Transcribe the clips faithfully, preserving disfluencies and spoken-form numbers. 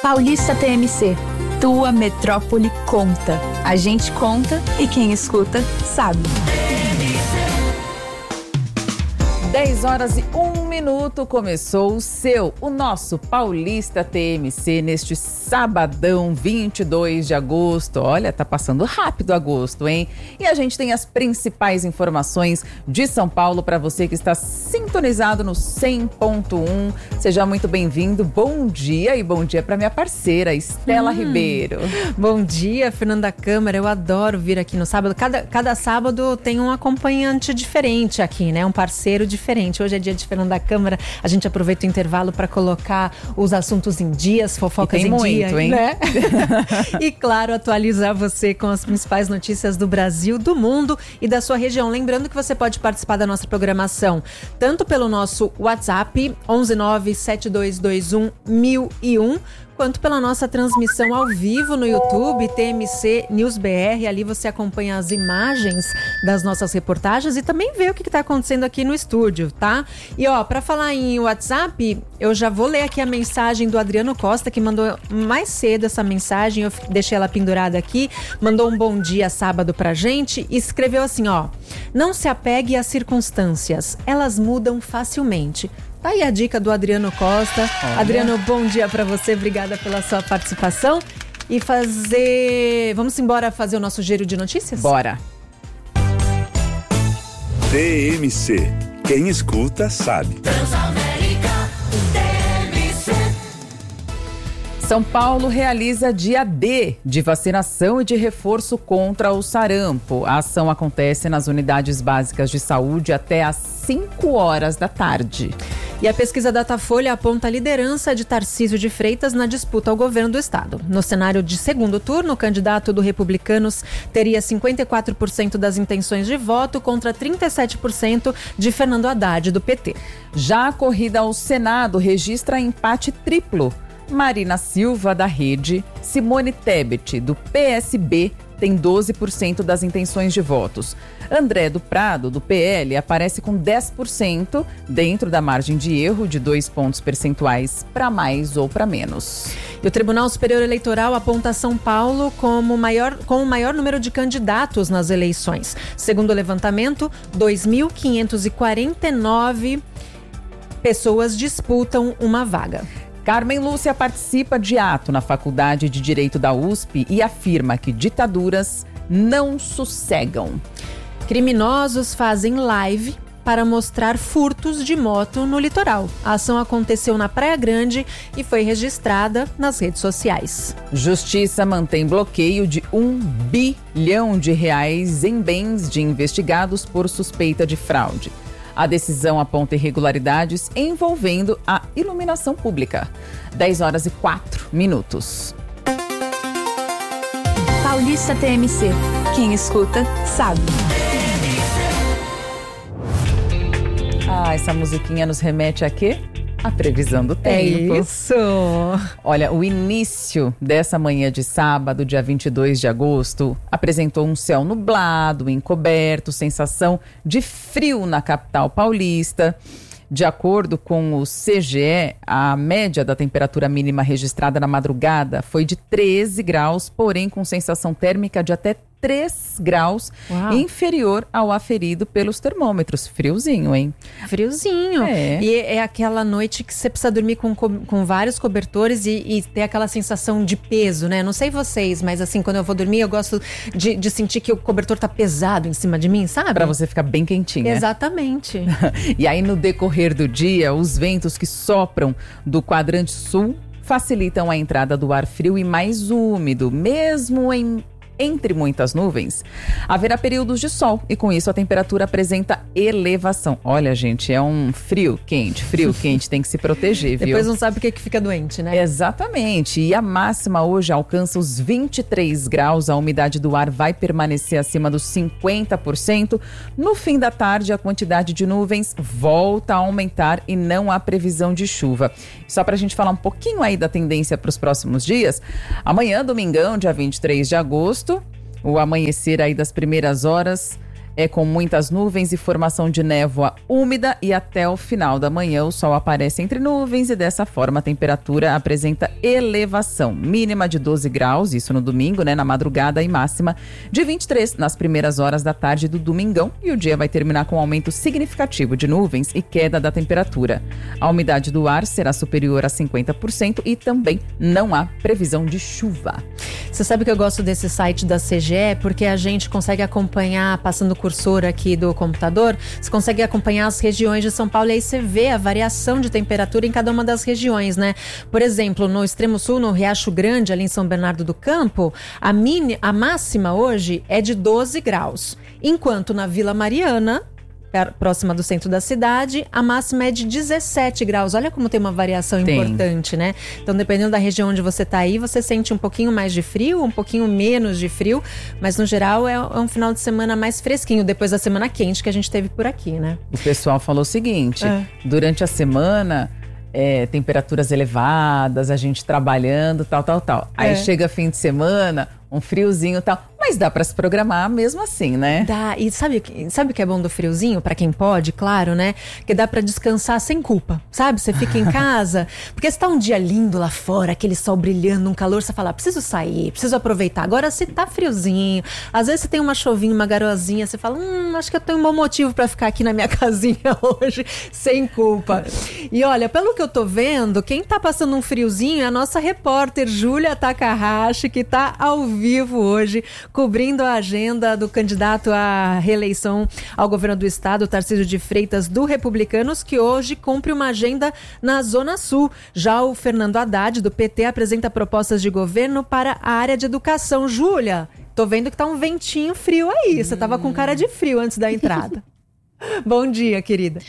Paulista T M C. Tua metrópole conta. A gente conta e quem escuta sabe. dez horas e um minuto começou o seu, o nosso Paulista T M C neste sabadão vinte e dois de agosto. Olha, tá passando rápido agosto, hein? E a gente tem as principais informações de São Paulo para você que está sintonizado no cem ponto um. Seja muito bem-vindo. Bom dia e bom dia para minha parceira, Estela hum. Ribeiro. Bom dia, Fernanda Câmara. Eu adoro vir aqui no sábado. Cada, cada sábado tem um acompanhante diferente aqui, né? Um parceiro diferente. Hoje é dia de Fernanda Câmara. A gente aproveita o intervalo para colocar os assuntos em dias, fofocas em muito, dia, hein? Né? E claro, atualizar você com as principais notícias do Brasil, do mundo e da sua região. Lembrando que você pode participar da nossa programação tanto pelo nosso WhatsApp onze nove sete dois dois um mil e um, quanto pela nossa transmissão ao vivo no YouTube, T M C News B R. Ali você acompanha as imagens das nossas reportagens e também vê o que está acontecendo aqui no estúdio, tá? E ó, para falar em WhatsApp, eu já vou ler aqui a mensagem do Adriano Costa, que mandou mais cedo essa mensagem, eu deixei ela pendurada aqui, mandou um bom dia sábado pra gente e escreveu assim, ó: não se apegue às circunstâncias, elas mudam facilmente. Tá aí a dica do Adriano Costa. Olha. Adriano, bom dia para você, obrigada pela sua participação. E fazer... Vamos embora fazer o nosso giro de notícias? Bora! T M C, quem escuta sabe. Transamérica, T M C. São Paulo realiza dia D de vacinação e de reforço contra o sarampo. A ação acontece nas unidades básicas de saúde até às cinco horas da tarde. E a pesquisa Datafolha aponta a liderança de Tarcísio de Freitas na disputa ao governo do estado. No cenário de segundo turno, o candidato do Republicanos teria cinquenta e quatro por cento das intenções de voto contra trinta e sete por cento de Fernando Haddad, do P T. Já a corrida ao Senado registra empate triplo. Marina Silva, da Rede, Simone Tebet, do P S B, tem doze por cento das intenções de votos. André do Prado, do P L, aparece com dez por cento, dentro da margem de erro de dois pontos percentuais para mais ou para menos. E o Tribunal Superior Eleitoral aponta São Paulo como maior, com o maior número de candidatos nas eleições. Segundo o levantamento, dois mil quinhentos e quarenta e nove pessoas disputam uma vaga. Carmen Lúcia participa de ato na Faculdade de Direito da U S P e afirma que ditaduras não sossegam. Criminosos fazem live para mostrar furtos de moto no litoral. A ação aconteceu na Praia Grande e foi registrada nas redes sociais. Justiça mantém bloqueio de um bilhão de reais em bens de investigados por suspeita de fraude. A decisão aponta irregularidades envolvendo a iluminação pública. dez horas e quatro minutos. Paulista T M C. Quem escuta, sabe. Ah, essa musiquinha nos remete a quê? A previsão do tempo. É isso! Olha, o início dessa manhã de sábado, dia vinte e dois de agosto, apresentou um céu nublado, encoberto, sensação de frio na capital paulista. De acordo com o C G E, a média da temperatura mínima registrada na madrugada foi de treze graus, porém com sensação térmica de até três graus, Uau. inferior ao aferido pelos termômetros. Friozinho, hein? Friozinho. É. E é aquela noite que você precisa dormir com, com vários cobertores e, e ter aquela sensação de peso, né? Não sei vocês, mas assim, quando eu vou dormir, eu gosto de, de sentir que o cobertor tá pesado em cima de mim, sabe? Pra você ficar bem quentinha. Exatamente. E aí, no decorrer do dia, os ventos que sopram do quadrante sul facilitam a entrada do ar frio e mais úmido, mesmo em entre muitas nuvens, haverá períodos de sol e com isso a temperatura apresenta elevação. Olha, gente, é um frio quente, frio quente, tem que se proteger, viu? Depois não sabe o que, que fica doente, né? Exatamente, e a máxima hoje alcança os vinte e três graus, a umidade do ar vai permanecer acima dos cinquenta por cento. No fim da tarde, a quantidade de nuvens volta a aumentar e não há previsão de chuva. Só pra gente falar um pouquinho aí da tendência para os próximos dias, amanhã, domingão, dia vinte e três de agosto, o amanhecer aí das primeiras horas é com muitas nuvens e formação de névoa úmida e até o final da manhã o sol aparece entre nuvens e dessa forma a temperatura apresenta elevação. Mínima de doze graus, isso no domingo, né, na madrugada, e máxima de vinte e três nas primeiras horas da tarde do domingão. E o dia vai terminar com um aumento significativo de nuvens e queda da temperatura. A umidade do ar será superior a cinquenta por cento e também não há previsão de chuva. Você sabe que eu gosto desse site da C G E porque a gente consegue acompanhar, passando o cursor aqui do computador, você consegue acompanhar as regiões de São Paulo e aí você vê a variação de temperatura em cada uma das regiões, né? Por exemplo, no extremo sul, no Riacho Grande, ali em São Bernardo do Campo, a, mini, a máxima hoje é de doze graus, enquanto na Vila Mariana, próxima do centro da cidade, a máxima é de dezessete graus. Olha como tem uma variação tem. importante, né? Então, dependendo da região onde você tá aí, você sente um pouquinho mais de frio, um pouquinho menos de frio, mas no geral é, é um final de semana mais fresquinho, depois da semana quente que a gente teve por aqui, né? O pessoal falou o seguinte, é. durante a semana... É, temperaturas elevadas, a gente trabalhando, tal, tal, tal. Aí é. chega fim de semana, um friozinho e tal. Mas dá pra se programar mesmo assim, né? Dá. E sabe, sabe o que é bom do friozinho? Pra quem pode, claro, né? Que dá pra descansar sem culpa, sabe? Você fica em casa, porque se tá um dia lindo lá fora, aquele sol brilhando, um calor, você fala, preciso sair, preciso aproveitar. Agora, se tá friozinho, às vezes você tem uma chuvinha, uma garoazinha, você fala, hum, acho que eu tenho um bom motivo pra ficar aqui na minha casinha hoje, sem culpa. E olha, pelo que eu tô vendo, quem tá passando um friozinho é a nossa repórter Júlia Takahashi, que tá ao vivo hoje, cobrindo a agenda do candidato à reeleição ao governo do estado, Tarcísio de Freitas, do Republicanos, que hoje cumpre uma agenda na Zona Sul. Já o Fernando Haddad, do P T, apresenta propostas de governo para a área de educação. Júlia, tô vendo que tá um ventinho frio aí. Você tava com cara de frio antes da entrada. Bom dia, querida.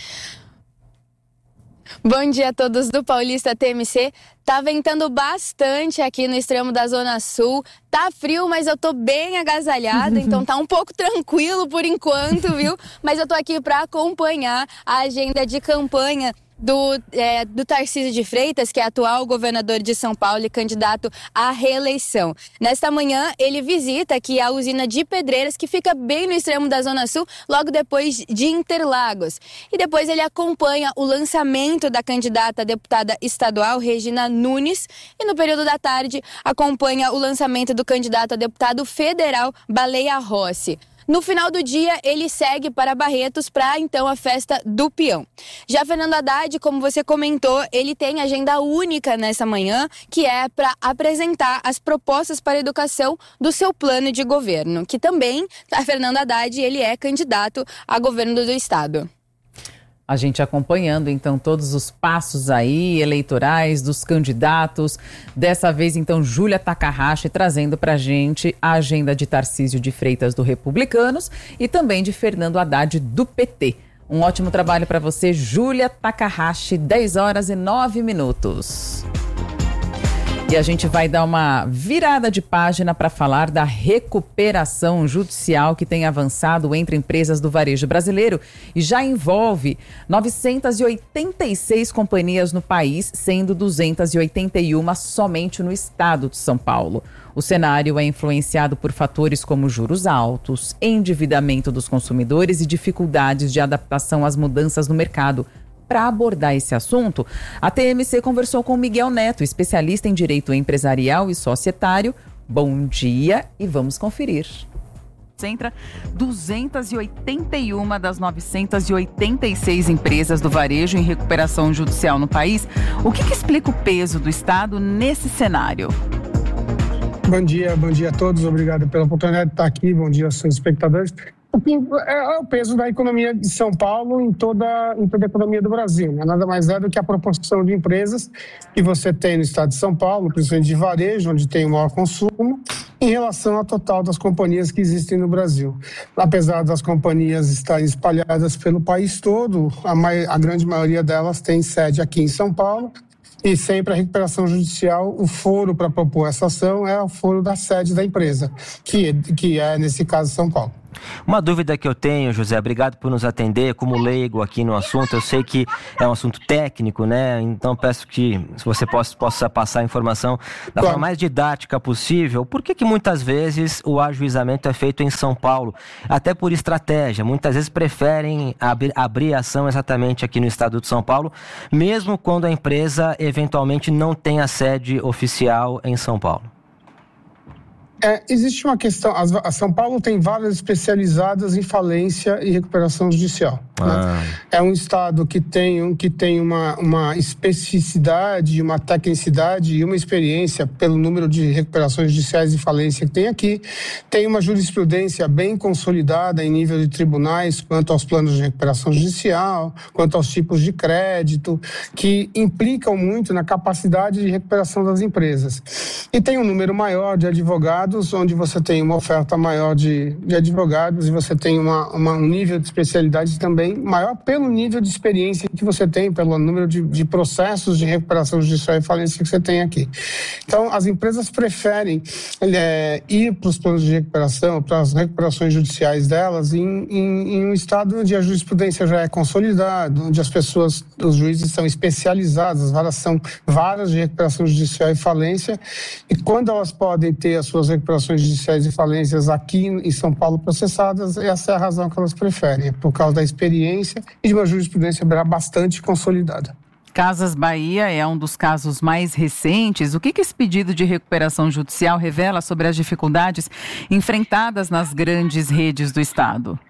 Bom dia a todos do Paulista T M C. Tá ventando bastante aqui no extremo da Zona Sul. Tá frio, mas eu tô bem agasalhada, então tá um pouco tranquilo por enquanto, viu? Mas eu tô aqui para acompanhar a agenda de campanha Do, é, do Tarcísio de Freitas, que é atual governador de São Paulo e candidato à reeleição. Nesta manhã, ele visita aqui a usina de Pedreiras, que fica bem no extremo da Zona Sul, logo depois de Interlagos. E depois ele acompanha o lançamento da candidata a deputada estadual, Regina Nunes, e no período da tarde acompanha o lançamento do candidato a deputado federal, Baleia Rossi. No final do dia, ele segue para Barretos para, então, a festa do peão. Já Fernando Haddad, como você comentou, ele tem agenda única nessa manhã, que é para apresentar as propostas para a educação do seu plano de governo, que também, a Fernando Haddad, ele é candidato a governo do estado. A gente acompanhando, então, todos os passos aí eleitorais dos candidatos. Dessa vez, então, Júlia Takahashi trazendo pra gente a agenda de Tarcísio de Freitas do Republicanos e também de Fernando Haddad do P T. Um ótimo trabalho para você, Júlia Takahashi, dez horas e nove minutos. E a gente vai dar uma virada de página para falar da recuperação judicial que tem avançado entre empresas do varejo brasileiro e já envolve novecentas e oitenta e seis companhias no país, sendo duzentas e oitenta e uma somente no estado de São Paulo. O cenário é influenciado por fatores como juros altos, endividamento dos consumidores e dificuldades de adaptação às mudanças no mercado. Para abordar esse assunto, a T M C conversou com Miguel Neto, especialista em direito empresarial e societário. Bom dia e vamos conferir. Concentra duzentas e oitenta e uma das novecentas e oitenta e seis empresas do varejo em recuperação judicial no país. O que, que explica o peso do Estado nesse cenário? Bom dia, bom dia a todos. Obrigado pela oportunidade de estar aqui. Bom dia aos seus espectadores. É o peso da economia de São Paulo em toda, em toda a economia do Brasil. Né? Nada mais é do que a proporção de empresas que você tem no estado de São Paulo, principalmente de varejo, onde tem o maior consumo, em relação ao total das companhias que existem no Brasil. Apesar das companhias estarem espalhadas pelo país todo, a, mai- a grande maioria delas tem sede aqui em São Paulo. E sempre a recuperação judicial, o foro para propor essa ação é o foro da sede da empresa, que, que é, nesse caso, São Paulo. Uma dúvida que eu tenho, José, obrigado por nos atender como leigo aqui no assunto. Eu sei que é um assunto técnico, né? Então peço que se você possa, possa passar a informação da claro. forma mais didática possível. Por que que muitas vezes o ajuizamento é feito em São Paulo? Até por estratégia. Muitas vezes preferem abrir, abrir a ação exatamente aqui no estado de São Paulo, mesmo quando a empresa eventualmente não tem a sede oficial em São Paulo. É, existe uma questão, a São Paulo tem varas especializadas em falência e recuperação judicial. Ah. Né? É um estado que tem, que tem uma, uma especificidade, uma tecnicidade e uma experiência pelo número de recuperações judiciais e falência que tem aqui. Tem uma jurisprudência bem consolidada em nível de tribunais quanto aos planos de recuperação judicial, quanto aos tipos de crédito, que implicam muito na capacidade de recuperação das empresas. E tem um número maior de advogados, onde você tem uma oferta maior de, de advogados e você tem uma, uma, um nível de especialidade também maior pelo nível de experiência que você tem, pelo número de, de processos de recuperação judicial e falência que você tem aqui. Então, as empresas preferem é, ir para os planos de recuperação, para as recuperações judiciais delas, em, em, em um estado onde a jurisprudência já é consolidada, onde as pessoas, os juízes são especializados, as varas são varas de recuperação judicial e falência, e quando elas podem ter as suas recuperações judiciais e falências aqui em São Paulo processadas, essa é a razão que elas preferem, por causa da experiência e de uma jurisprudência bastante consolidada. Casas Bahia é um dos casos mais recentes. O que que esse pedido de recuperação judicial revela sobre as dificuldades enfrentadas nas grandes redes do estado?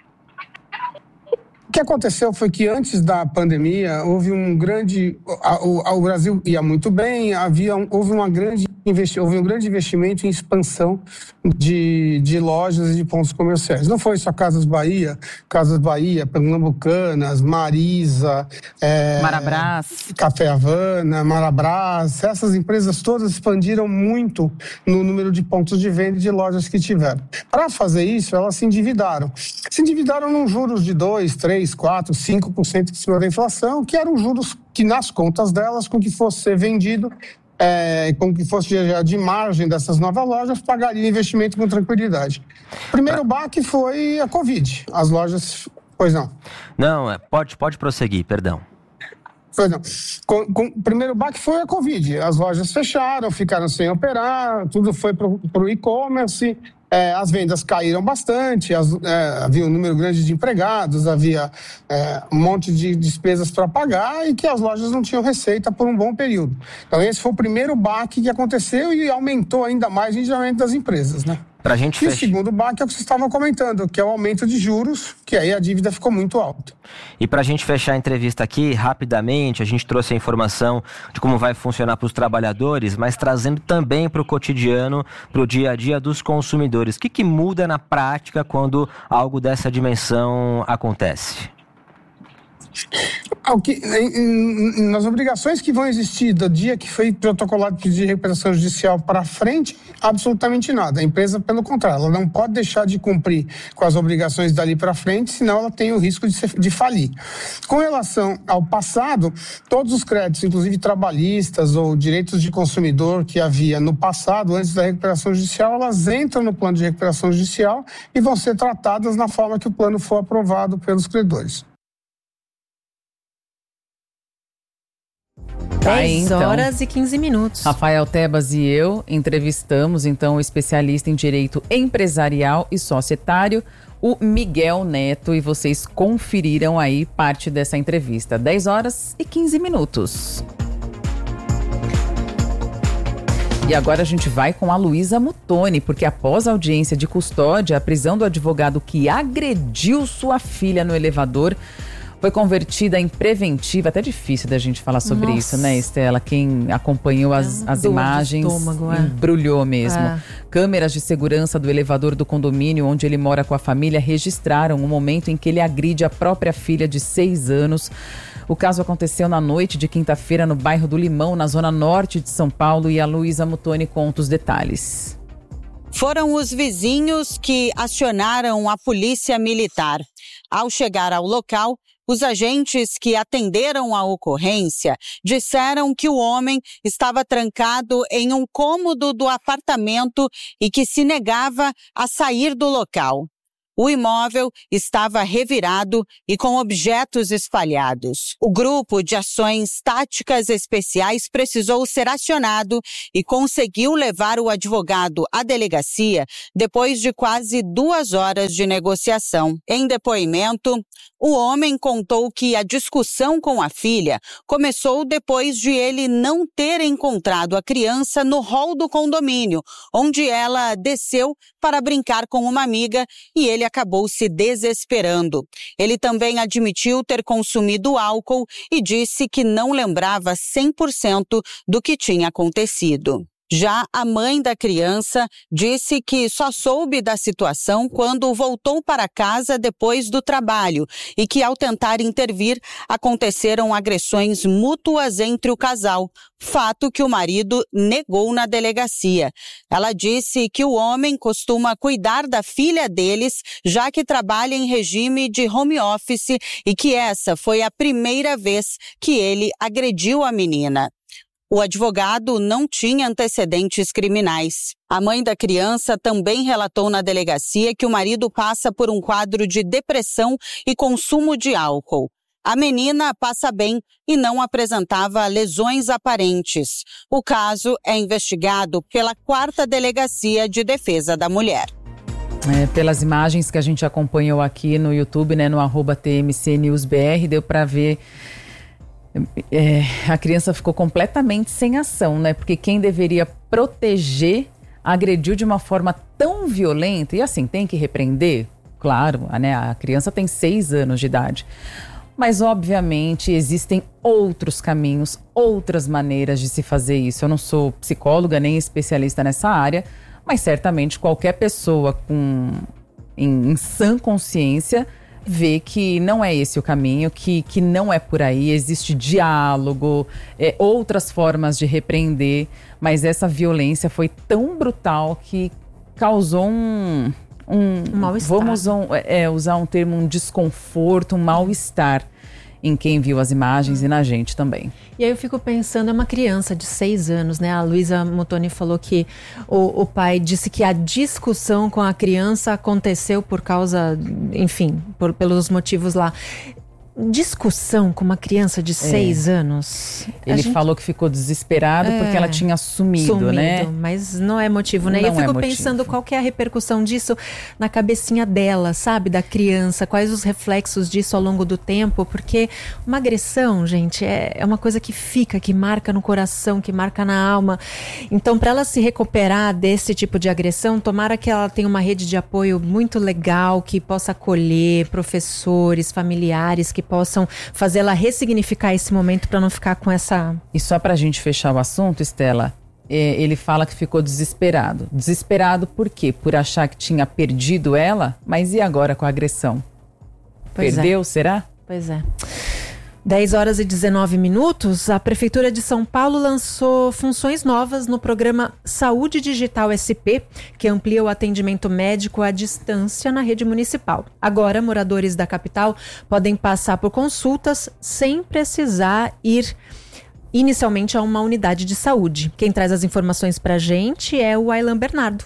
O que aconteceu foi que antes da pandemia houve um grande, o, o Brasil ia muito bem, havia um, houve, uma grande investi, houve um grande investimento em expansão de, de lojas e de pontos comerciais. Não foi só Casas Bahia, Casas Bahia, Pernambucanas, Marisa, é, Marabras, Café Havana, Marabras, essas empresas todas expandiram muito no número de pontos de venda e de lojas que tiveram. Para fazer isso, elas se endividaram. Se endividaram num juros de dois, três, quatro, cinco por cento em cima da inflação, que eram juros que nas contas delas, com que fosse ser vendido, é, com que fosse gerar de margem dessas novas lojas, pagaria investimento com tranquilidade. O primeiro baque foi a Covid. As lojas... Pois não. Não, pode, pode prosseguir, perdão. Pois não. Com, com, o primeiro baque foi a Covid. As lojas fecharam, ficaram sem operar, tudo foi para o e-commerce. É, as vendas caíram bastante, as, é, havia um número grande de empregados, havia é, um monte de despesas para pagar e que as lojas não tinham receita por um bom período. Então esse foi o primeiro baque que aconteceu e aumentou ainda mais o endividamento das empresas, né? Pra gente e fech... o segundo baque é o que vocês estavam comentando, que é o aumento de juros, que aí a dívida ficou muito alta. E para a gente fechar a entrevista aqui, rapidamente, a gente trouxe a informação de como vai funcionar para os trabalhadores, mas trazendo também para o cotidiano, para o dia a dia dos consumidores. O que, que muda na prática quando algo dessa dimensão acontece? Ao que, nas obrigações que vão existir do dia que foi protocolado o pedido de recuperação judicial para frente, absolutamente nada. A empresa, pelo contrário, ela não pode deixar de cumprir com as obrigações dali para frente, senão ela tem o risco de, ser, de falir. Com relação ao passado, todos os créditos, inclusive trabalhistas ou direitos de consumidor que havia no passado, antes da recuperação judicial, elas entram no plano de recuperação judicial e vão ser tratadas na forma que o plano for aprovado pelos credores. dez horas e quinze minutos. Rafael Tebas e eu entrevistamos então o especialista em direito empresarial e societário, o Miguel Neto, e vocês conferiram aí parte dessa entrevista. dez horas e quinze minutos. E agora a gente vai com a Luísa Muttoni, porque após a audiência de custódia, a prisão do advogado que agrediu sua filha no elevador foi convertida em preventiva. Até difícil da gente falar sobre Nossa. isso, né, Estela? Quem acompanhou as, as imagens estômago, é. embrulhou mesmo. É. Câmeras de segurança do elevador do condomínio onde ele mora com a família registraram o momento em que ele agride a própria filha de seis anos. O caso aconteceu na noite de quinta-feira no bairro do Limão, na zona norte de São Paulo, e a Luísa Muttoni conta os detalhes. Foram os vizinhos que acionaram a polícia militar. Ao chegar ao local, os agentes que atenderam a ocorrência disseram que o homem estava trancado em um cômodo do apartamento e que se negava a sair do local. O imóvel estava revirado e com objetos espalhados. O grupo de ações táticas especiais precisou ser acionado e conseguiu levar o advogado à delegacia depois de quase duas horas de negociação. Em depoimento, o homem contou que a discussão com a filha começou depois de ele não ter encontrado a criança no hall do condomínio, onde ela desceu para brincar com uma amiga e ele acabou se desesperando. Ele também admitiu ter consumido álcool e disse que não lembrava cem por cento do que tinha acontecido. Já a mãe da criança disse que só soube da situação quando voltou para casa depois do trabalho e que, ao tentar intervir, aconteceram agressões mútuas entre o casal, fato que o marido negou na delegacia. Ela disse que o homem costuma cuidar da filha deles, já que trabalha em regime de home office e que essa foi a primeira vez que ele agrediu a menina. O advogado não tinha antecedentes criminais. A mãe da criança também relatou na delegacia que o marido passa por um quadro de depressão e consumo de álcool. A menina passa bem e não apresentava lesões aparentes. O caso é investigado pela quarta Delegacia de Defesa da Mulher. É, pelas imagens que a gente acompanhou aqui no YouTube, né, no arroba T M C News B R, deu para ver. É, a criança ficou completamente sem ação, né? Porque quem deveria proteger agrediu de uma forma tão violenta. E assim, tem que repreender? Claro, né? A criança tem seis anos de idade. Mas, obviamente, existem outros caminhos, outras maneiras de se fazer isso. Eu não sou psicóloga nem especialista nessa área, mas certamente qualquer pessoa com, em, em sã consciência vê que não é esse o caminho, que, que não é por aí, existe diálogo, é, outras formas de repreender, mas essa violência foi tão brutal que causou um... um, um mal-estar. Vamos um, é, usar um termo, um desconforto, um mal-estar em quem viu as imagens hum. e na gente também. E aí eu fico pensando, é uma criança de seis anos, né? A Luísa Muttoni falou que o, o pai disse que a discussão com a criança aconteceu por causa, enfim, por, pelos motivos lá. Discussão com uma criança de seis é. anos. Ele gente... falou que ficou desesperado é. porque ela tinha sumido, sumido, né? Mas não é motivo, né? Não e eu fico é pensando qual que é a repercussão disso na cabecinha dela, sabe? Da criança, quais os reflexos disso ao longo do tempo, porque uma agressão, gente, é, é uma coisa que fica, que marca no coração, que marca na alma. Então, para ela se recuperar desse tipo de agressão, tomara que ela tenha uma rede de apoio muito legal, que possa acolher professores, familiares, que possam fazê-la ressignificar esse momento para não ficar com essa... E só para a gente fechar o assunto, Estela, é, ele fala que ficou desesperado. Desesperado por quê? Por achar que tinha perdido ela? Mas e agora com a agressão? Pois Perdeu, é. será? Pois é. dez horas e dezenove minutos, a Prefeitura de São Paulo lançou funções novas no programa Saúde Digital S P, que amplia o atendimento médico à distância na rede municipal. Agora, moradores da capital podem passar por consultas sem precisar ir inicialmente a uma unidade de saúde. Quem traz as informações para a gente é o Aylan Bernardo.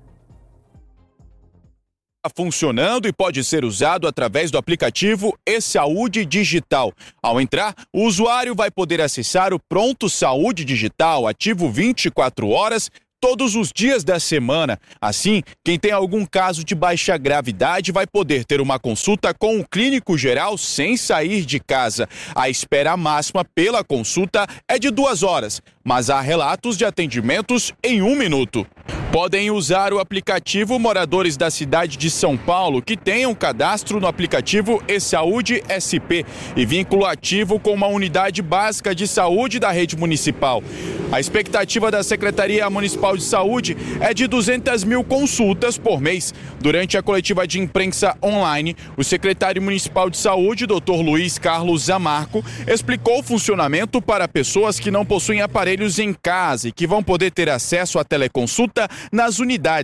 Funcionando e pode ser usado através do aplicativo E-Saúde Digital. Ao entrar, o usuário vai poder acessar o Pronto Saúde Digital, ativo vinte e quatro horas, todos os dias da semana. Assim, quem tem algum caso de baixa gravidade vai poder ter uma consulta com o clínico geral sem sair de casa. A espera máxima pela consulta é de duas horas, mas há relatos de atendimentos em um minuto. Podem usar o aplicativo moradores da cidade de São Paulo que tenham cadastro no aplicativo E-Saúde S P e vínculo ativo com uma unidade básica de saúde da rede municipal. A expectativa da Secretaria Municipal de Saúde é de duzentas mil consultas por mês. Durante a coletiva de imprensa online, o secretário municipal de saúde, doutor Luiz Carlos Zamarco, explicou o funcionamento para pessoas que não possuem aparelhos em casa e que vão poder ter acesso à teleconsulta nas unidades.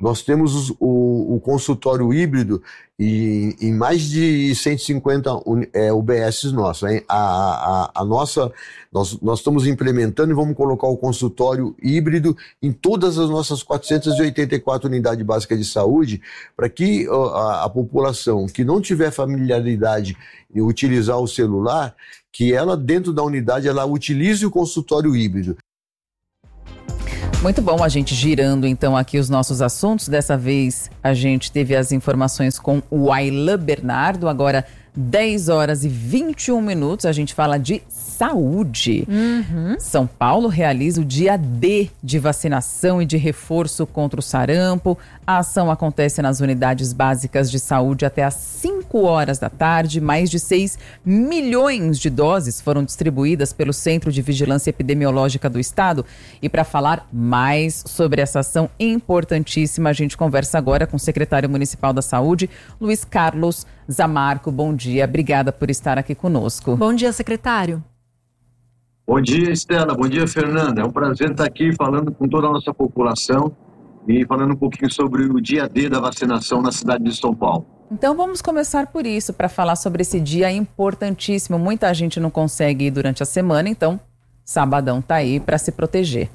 Nós temos o, o consultório híbrido em, em mais de cento e cinquenta é, U B S nossos. Hein? A, a, a nossa, nós, nós estamos implementando e vamos colocar o consultório híbrido em todas as nossas quatrocentas e oitenta e quatro unidades básicas de saúde, para que a, a população que não tiver familiaridade em utilizar o celular, que ela dentro da unidade ela utilize o consultório híbrido. Muito bom, a gente girando então aqui os nossos assuntos. Dessa vez a gente teve as informações com o Aylan Bernardo. Agora dez horas e vinte e um minutos, a gente fala de saúde. Uhum. São Paulo realiza o dia D de vacinação e de reforço contra o sarampo. A ação acontece nas unidades básicas de saúde até às cinco horas da tarde. Mais de seis milhões de doses foram distribuídas pelo Centro de Vigilância Epidemiológica do Estado. E para falar mais sobre essa ação importantíssima, a gente conversa agora com o secretário municipal da Saúde, Luiz Carlos Zamarco. Bom dia, obrigada por estar aqui conosco. Bom dia, secretário. Bom dia, Estela. Bom dia, Fernanda. É um prazer estar aqui falando com toda a nossa população e falando um pouquinho sobre o dia D da vacinação na cidade de São Paulo. Então vamos começar por isso, para falar sobre esse dia importantíssimo. Muita gente não consegue ir durante a semana, então sabadão está aí para se proteger.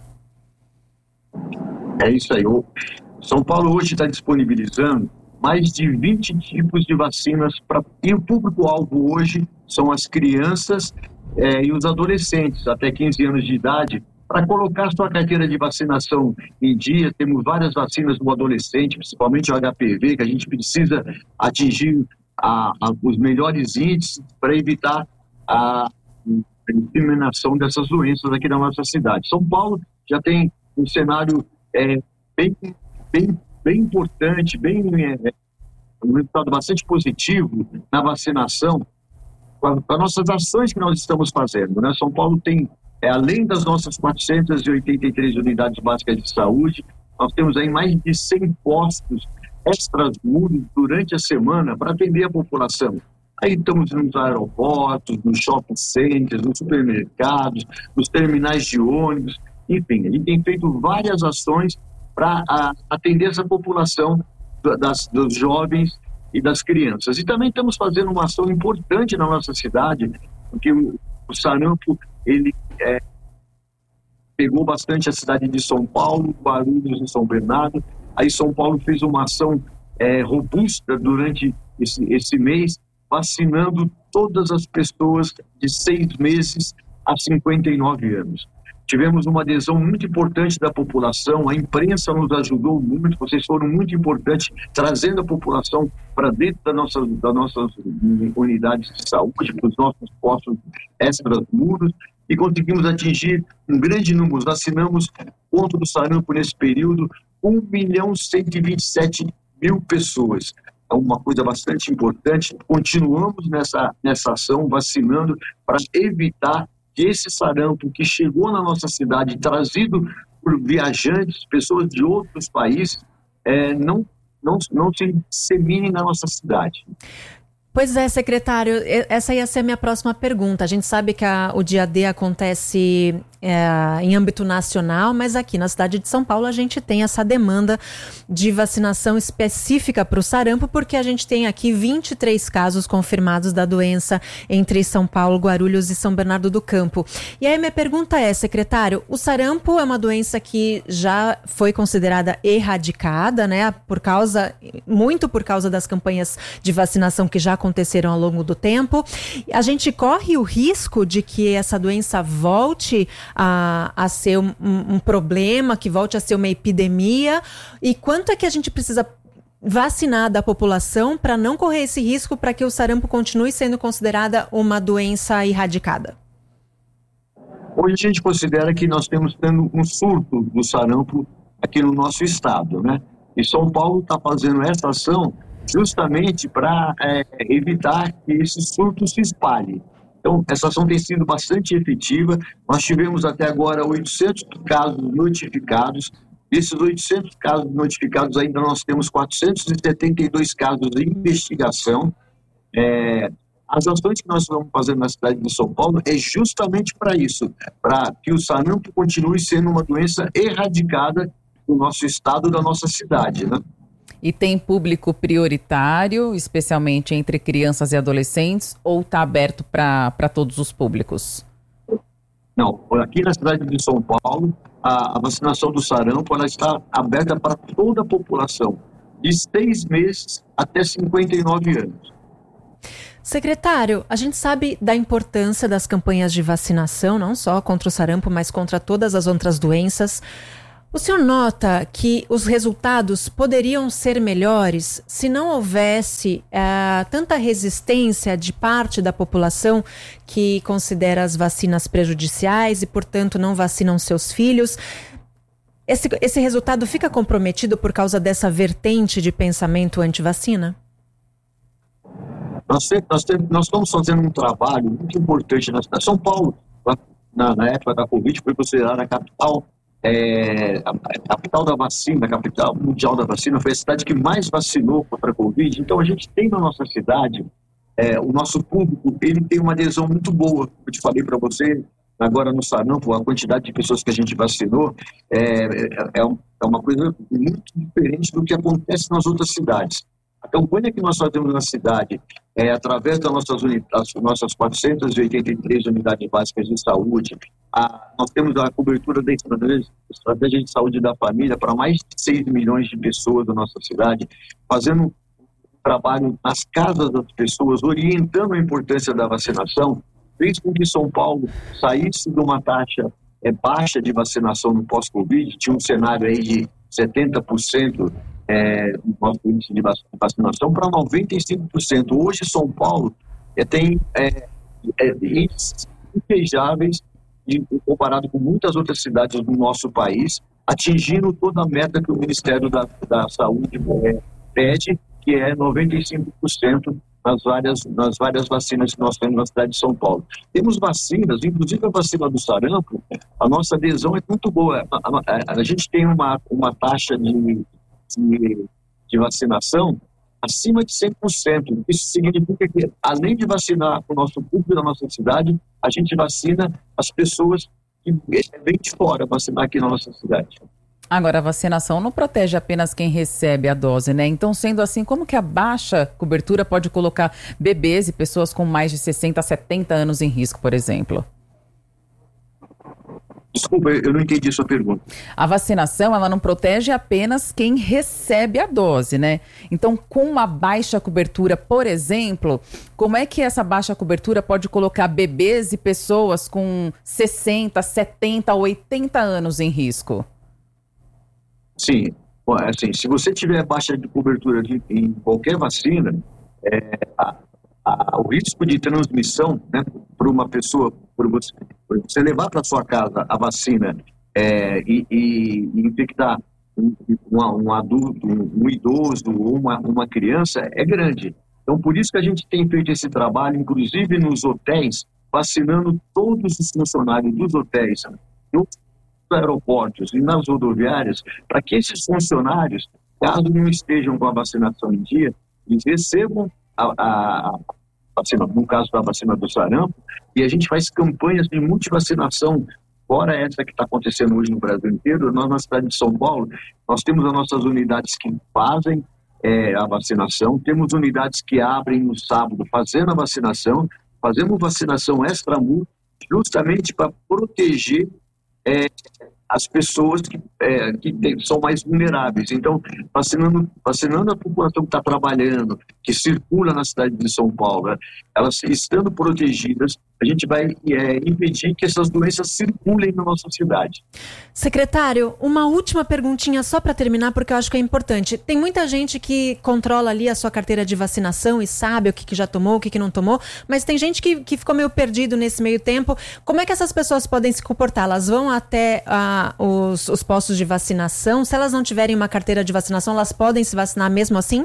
É isso aí. O São Paulo hoje está disponibilizando mais de vinte tipos de vacinas pra... e o público-alvo hoje são as crianças é, e os adolescentes até quinze anos de idade, para colocar sua carteira de vacinação em dia. Temos várias vacinas no adolescente, principalmente o H P V, que a gente precisa atingir a, a, os melhores índices para evitar a, a disseminação dessas doenças aqui na nossa cidade. São Paulo já tem um cenário é, bem, bem, bem importante, bem, é, um resultado bastante positivo na vacinação, com as nossas ações que nós estamos fazendo, né? São Paulo tem, é, além das nossas quatrocentas e oitenta e três unidades básicas de saúde, nós temos aí mais de cem postos extras muros durante a semana para atender a população. Aí estamos nos aeroportos, nos shopping centers, nos supermercados, nos terminais de ônibus, enfim, a gente tem feito várias ações para atender essa população das, dos jovens e das crianças. E também estamos fazendo uma ação importante na nossa cidade, porque o, o sarampo, ele é, pegou bastante a cidade de São Paulo, Guarulhos e São Bernardo. Aí São Paulo fez uma ação é, robusta durante esse, esse mês, vacinando todas as pessoas de seis meses a cinquenta e nove anos. Tivemos uma adesão muito importante da população, a imprensa nos ajudou muito, vocês foram muito importantes, trazendo a população para dentro da nossa, das nossas unidades de saúde, para os nossos postos extras muros, e conseguimos atingir um grande número. Vacinamos contra o sarampo nesse período um milhão cento e vinte e sete mil pessoas. É uma coisa bastante importante. Continuamos nessa, nessa ação, vacinando para evitar que esse sarampo que chegou na nossa cidade, trazido por viajantes, pessoas de outros países, é, não, não, não se dissemine na nossa cidade. Pois é, secretário, essa ia ser a minha próxima pergunta. A gente sabe que a, o dia D acontece é, em âmbito nacional, mas aqui na cidade de São Paulo a gente tem essa demanda de vacinação específica para o sarampo, porque a gente tem aqui vinte e três casos confirmados da doença entre São Paulo, Guarulhos e São Bernardo do Campo. E aí minha pergunta é, secretário, o sarampo é uma doença que já foi considerada erradicada, né, por causa, muito por causa das campanhas de vacinação que já aconteceram ao longo do tempo. A gente corre o risco de que essa doença volte a, a ser um, um problema, que volte a ser uma epidemia. E quanto é que a gente precisa vacinar da população para não correr esse risco, para que o sarampo continue sendo considerada uma doença erradicada? Hoje a gente considera que nós temos tendo um surto do sarampo aqui no nosso estado, né? E São Paulo está fazendo essa ação justamente para é, evitar que esse surto se espalhe. Então, essa ação tem sido bastante efetiva. Nós tivemos até agora oitocentos casos notificados. Desses oitocentos casos notificados, ainda nós temos quatrocentos e setenta e dois casos de investigação. É, as ações que nós estamos fazendo na cidade de São Paulo é justamente para isso, para que o sarampo continue sendo uma doença erradicada do nosso estado, da nossa cidade, né? E tem público prioritário, especialmente entre crianças e adolescentes, ou está aberto para todos os públicos? Não, aqui na cidade de São Paulo, a, a vacinação do sarampo ela está aberta para toda a população, de seis meses até cinquenta e nove anos. Secretário, a gente sabe da importância das campanhas de vacinação, não só contra o sarampo, mas contra todas as outras doenças. O senhor nota que os resultados poderiam ser melhores se não houvesse uh, tanta resistência de parte da população que considera as vacinas prejudiciais e, portanto, não vacinam seus filhos? Esse, esse resultado fica comprometido por causa dessa vertente de pensamento anti-vacina? Nós, nós, nós estamos fazendo um trabalho muito importante na cidade. São Paulo, na, na época da Covid, foi considerada a capital É, a, a capital da vacina, a capital mundial da vacina, foi a cidade que mais vacinou contra a Covid. Então a gente tem na nossa cidade, é, o nosso público, ele tem uma adesão muito boa. Eu te falei para você, agora no sarampo, a quantidade de pessoas que a gente vacinou é, é, é uma coisa muito diferente do que acontece nas outras cidades. A campanha que nós fazemos na cidade, é, através das nossas, unidades, nossas quatrocentas e oitenta e três unidades básicas de saúde, a, nós temos a cobertura da estratégia, estratégia de saúde da família para mais de seis milhões de pessoas da nossa cidade, fazendo um trabalho nas casas das pessoas, orientando a importância da vacinação, fez com que São Paulo saísse de uma taxa é, baixa de vacinação no pós-Covid, tinha um cenário aí de setenta por cento É, o nosso índice de vacinação para noventa e cinco por cento. Hoje, São Paulo é, tem é, é, índices invejáveis de, comparado com muitas outras cidades do nosso país, atingindo toda a meta que o Ministério da, da Saúde é, pede, que é noventa e cinco por cento nas várias, nas várias vacinas que nós temos na cidade de São Paulo. Temos vacinas, inclusive a vacina do sarampo, a nossa adesão é muito boa. A, a, a, a gente tem uma, uma taxa de De, de vacinação acima de cem por cento. Isso significa que, além de vacinar o nosso público da nossa cidade, a gente vacina as pessoas que vêm de fora vacinar aqui na nossa cidade. Agora, a vacinação não protege apenas quem recebe a dose, né? Então, sendo assim, como que a baixa cobertura pode colocar bebês e pessoas com mais de sessenta, setenta anos em risco, por exemplo? Desculpa, eu não entendi a sua pergunta. A vacinação, ela não protege apenas quem recebe a dose, né? Então, com uma baixa cobertura, por exemplo, como é que essa baixa cobertura pode colocar bebês e pessoas com sessenta, setenta, oitenta anos em risco? Sim, assim, se você tiver baixa de cobertura de, em qualquer vacina, é, a, a, o risco de transmissão, né, para uma pessoa, por você, por você levar para sua casa a vacina é, e, e, e infectar um, um, um adulto, um, um idoso ou uma, uma criança, é grande. Então, por isso que a gente tem feito esse trabalho, inclusive nos hotéis, vacinando todos os funcionários dos hotéis, nos aeroportos e nas rodoviárias, para que esses funcionários, caso não estejam com a vacinação em dia, eles recebam a, a vacina, no caso da vacina do sarampo, e a gente faz campanhas de multivacinação, fora essa que está acontecendo hoje no Brasil inteiro. Nós, na cidade de São Paulo, nós temos as nossas unidades que fazem é, a vacinação, temos unidades que abrem no sábado fazendo a vacinação, fazemos vacinação extramuros, justamente para proteger é, as pessoas que, é, que tem, são mais vulneráveis. Então, vacinando, vacinando a população que está trabalhando, que circula na cidade de São Paulo, né? Elas estando protegidas, a gente vai é, impedir que essas doenças circulem na nossa cidade. Secretário, uma última perguntinha só para terminar, porque eu acho que é importante. Tem muita gente que controla ali a sua carteira de vacinação e sabe o que, que já tomou, o que, que não tomou, mas tem gente que, que ficou meio perdido nesse meio tempo. Como é que essas pessoas podem se comportar? Elas vão até uh, os, os postos de vacinação? Se elas não tiverem uma carteira de vacinação, elas podem se vacinar mesmo assim?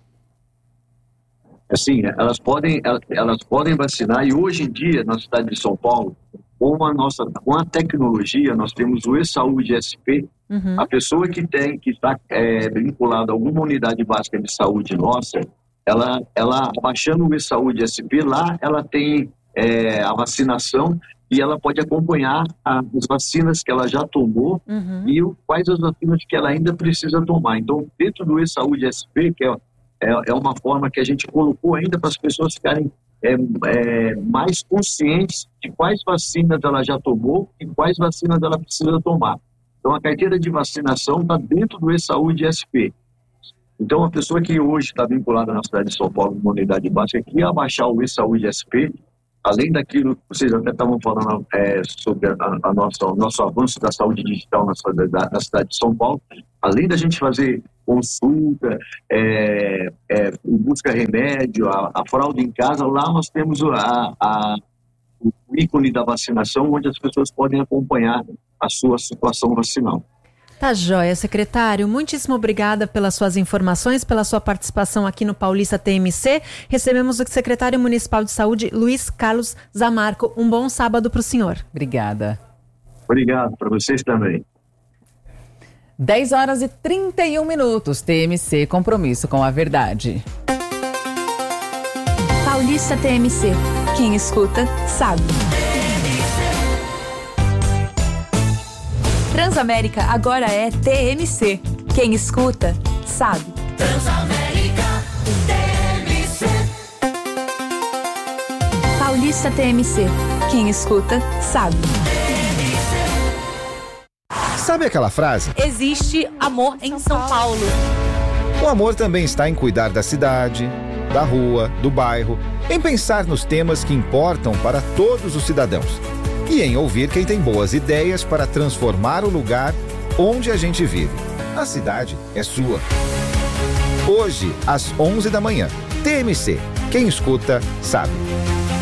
Assim, elas podem, elas podem vacinar, e hoje em dia, na cidade de São Paulo, com a nossa, com a tecnologia, nós temos o E-Saúde S P. Uhum. A pessoa que tem, que está é, vinculada a alguma unidade básica de saúde nossa, ela, ela baixando o E-Saúde S P, lá ela tem é, a vacinação e ela pode acompanhar as vacinas que ela já tomou uhum. e quais as vacinas que ela ainda precisa tomar. Então, dentro do E-Saúde S P, que é, é, é uma forma que a gente colocou ainda para as pessoas ficarem é, é, mais conscientes de quais vacinas ela já tomou e quais vacinas ela precisa tomar. Então, a carteira de vacinação está dentro do E-Saúde S P. Então, a pessoa que hoje está vinculada na cidade de São Paulo, numa unidade básica, que ia baixar o E-Saúde S P, além daquilo que vocês até estavam falando é, sobre a, a nossa, o nosso avanço da saúde digital na, da, na cidade de São Paulo, além da gente fazer consulta, é, é, busca remédio, a, a fralda em casa, lá nós temos a, a, o ícone da vacinação, onde as pessoas podem acompanhar a sua situação vacinal. Tá joia, secretário. Muitíssimo obrigada pelas suas informações, pela sua participação aqui no Paulista T M C. Recebemos o secretário municipal de saúde, Luiz Carlos Zamarco. Um bom sábado para o senhor. Obrigada. Obrigado, para vocês também. dez horas e trinta e um minutos. T M C, compromisso com a verdade. Paulista T M C. Quem escuta, sabe. Transamérica agora é T M C. Quem escuta, sabe. Transamérica T M C. Paulista T M C. Quem escuta, sabe. Sabe aquela frase? Existe amor em São Paulo. O amor também está em cuidar da cidade, da rua, do bairro, em pensar nos temas que importam para todos os cidadãos. E em ouvir quem tem boas ideias para transformar o lugar onde a gente vive. A cidade é sua. Hoje, às onze da manhã, T M C. Quem escuta, sabe.